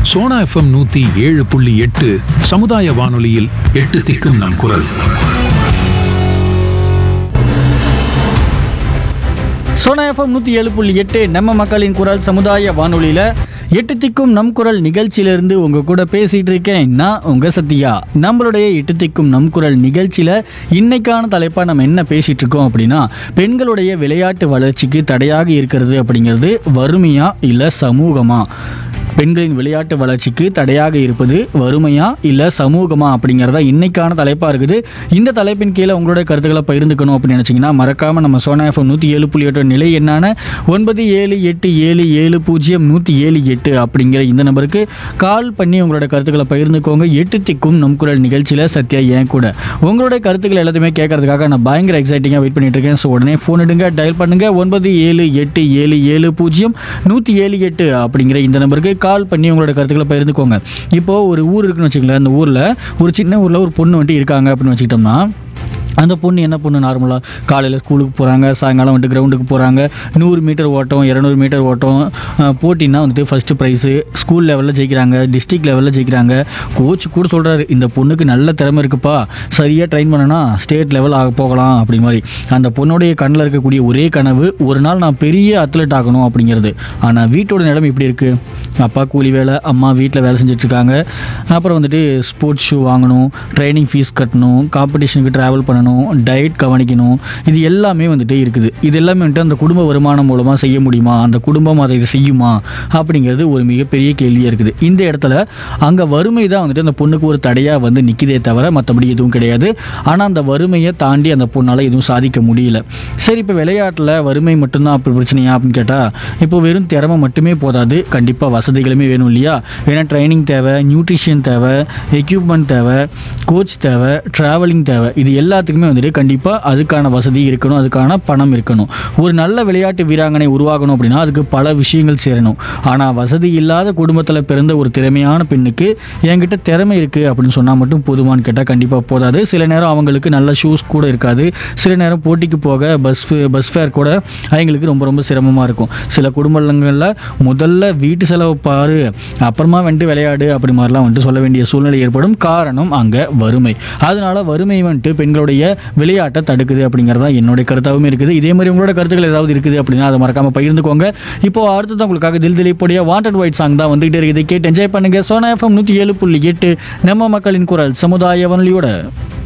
Sona FM 107.8 சமுதாய வானொலியில் 8 திக்கும் நம் குரல். சோனா எஃப்எம் 107.8 நம்ம மக்களின் குரல் சமுதாய வானொலியில் 8 திக்கும் நம் குரல் நிகழ்ச்சியிலிருந்து உங்கள் கூட பேசிகிட்டு இருக்கேன் நான் உங்கள் சத்யா. நம்மளுடைய 8 திக்கும் நம் குரல் நிகழ்ச்சியில் இன்னைக்கான தலைப்பாக நம்ம என்ன பேசிகிட்டு இருக்கோம் அப்படின்னா, பெண்களுடைய விளையாட்டு வளர்ச்சிக்கு தடையாக இருக்கிறது அப்படிங்கிறது வறுமையா இல்லை சமூகமா? பெண்களின் விளையாட்டு வளர்ச்சிக்கு தடையாக இருப்பது வறுமையா இல்லை சமூகமா அப்படிங்கிறதா இன்னைக்கான தலைப்பாக இருக்குது. இந்த தலைப்பின் கீழே உங்களுடைய கருத்துக்களை பகிர்ந்துக்கணும் அப்படின்னு நினச்சிங்கன்னா மறக்காமல் நம்ம சோனா எஃப்எம் 107.8 நிலை என்னான 9787700178 அப்படிங்கிற இந்த நம்பருக்கு கால் பண்ணி உங்களோட கருத்துக்களை பகிர்ந்துக்கோங்க. 8 திக்கும் நம் குரல் நிகழ்ச்சியில் சத்யா ஏன் கூட உங்களுடைய கருத்துக்கள் எல்லாத்தையுமே கேட்கறதுக்காக நான் பயங்கர எக்ஸைட்டிங்காக வெயிட் பண்ணிட்டு இருக்கேன். ஸோ உடனே ஃபோன் எடுங்க, டயல் பண்ணுங்க 9787700178 அப்படிங்கிற இந்த நம்பருக்கு கால் பண்ணி உங்களோட கருத்துக்களை பகிர்ந்துக்கோங்க. இப்போ ஒரு ஊர் இருக்குன்னு வச்சுங்களேன், அந்த ஊரில் ஒரு சின்ன ஊரில் ஒரு பொண்ணு வந்துட்டு இருக்காங்க அப்படின்னு வச்சுக்கிட்டோம்னா, அந்த பொண்ணு என்ன பொண்ணு நார்மலாக காலையில் ஸ்கூலுக்கு போகிறாங்க, சாயங்காலம் வந்துட்டு கிரவுண்டுக்கு போகிறாங்க, 100 மீட்டர் ஓட்டம் 200 மீட்டர் ஓட்டம் போட்டின்னா வந்துட்டு ஃபஸ்ட்டு ப்ரைஸு, ஸ்கூல் லெவலில் ஜெயிக்கிறாங்க, டிஸ்ட்ரிக்ட் லெவலில் ஜெயிக்கிறாங்க. கோச் கூட சொல்கிறாரு, இந்த பொண்ணுக்கு நல்ல திறமை இருக்குப்பா, சரியாக ட்ரெயின் பண்ணனா ஸ்டேட் லெவல் போகலாம் அப்படி மாதிரி. அந்த பொண்ணுடைய கண்ணில் இருக்கக்கூடிய ஒரே கனவு, ஒரு நாள் நான் பெரிய அத்லெட் ஆகணும் அப்படிங்கிறது. ஆனால் வீட்டோட நிலைமை இப்படி இருக்குது, அப்பா கூலி வேலை, அம்மா வீட்டில் வேலை செஞ்சிட்ருக்காங்க. அப்புறம் வந்துட்டு ஸ்போர்ட்ஸ் ஷூ வாங்கணும், ட்ரைனிங் ஃபீஸ் கட்டணும், காம்படிஷனுக்கு ட்ராவல் பண்ணணும், டயட் கவனிக்கணும், இது எல்லாமே வந்துட்டு இருக்குது. இது எல்லாமே வந்துட்டு அந்த குடும்ப வருமானம் மூலமாக செய்ய முடியுமா, அந்த குடும்பம் அதை செய்யுமா அப்படிங்கிறது ஒரு மிகப்பெரிய கேள்வியாக இருக்குது. இந்த இடத்துல அங்கே வறுமை தான் வந்துட்டு அந்த பொண்ணுக்கு ஒரு தடையாக வந்து நிற்கிதே தவிர மற்றபடி எதுவும் கிடையாது. ஆனால் அந்த வறுமையை தாண்டி அந்த பொண்ணால் எதுவும் சாதிக்க முடியல. சரி, இப்போ விளையாட்டில் வறுமை மட்டும்தான் அப்படி பிரச்சனையா அப்படின்னு கேட்டால், இப்போ வெறும் திறமை மட்டுமே போதாது, கண்டிப்பாக வசதிகளுமே வேணும் இல்லையா? ஏன்னா ட்ரைனிங் தேவை, நியூட்ரிஷன் தேவை, எக்யூப்மெண்ட் தேவை, கோச் தேவை, ட்ராவலிங் தேவை. இது எல்லாத்துக்குமே வந்துட்டு கண்டிப்பாக அதுக்கான வசதி இருக்கணும், அதுக்கான பணம் இருக்கணும். ஒரு நல்ல விளையாட்டு வீராங்கனை உருவாகணும் அப்படின்னா அதுக்கு பல விஷயங்கள் சேரணும். ஆனால் வசதி இல்லாத குடும்பத்தில் பிறந்த ஒரு திறமையான பெண்ணுக்கு என்கிட்ட திறமை இருக்குது அப்படின்னு சொன்னால் மட்டும் போதுமான்னு கேட்டால் கண்டிப்பாக போதாது. சில நேரம் அவங்களுக்கு நல்ல ஷூஸ் கூட இருக்காது, சில நேரம் போட்டிக்கு போக பஸ் ஃபேர் கூட அவங்களுக்கு ரொம்ப ரொம்ப சிரமமாக இருக்கும். சில குடும்பங்களில் முதல்ல வீட்டு செலவு பாரு, அப்புறமா வந்துட்டு விளையாடு அப்படி மாதிரிலாம் வந்துட்டு சொல்ல வேண்டிய சூழ்நிலை ஏற்படும். காரணம் அங்கே வறுமை. அதனால வறுமை வந்துட்டு பெண்களுடைய விளையாட்டை தடுக்குது அப்படிங்கிறதா என்னுடைய கருத்தாகவும் இருக்குது. இதே மாதிரி உங்களோட கருத்துக்கள் ஏதாவது இருக்குது அப்படின்னா அதை மறக்காம பகிர்ந்துக்கோங்க. இப்போ அடுத்தது உங்களுக்காக தில் திலீப்புடைய வாண்டட் ஒயிட் சாங் தான் வந்துகிட்டே இருக்குது, கேட்டு என்ஜாய் பண்ணுங்க. சோனா எஃப்எம் 107.8 நம்ம மக்களின் குரல் சமுதாய வானொலியோட.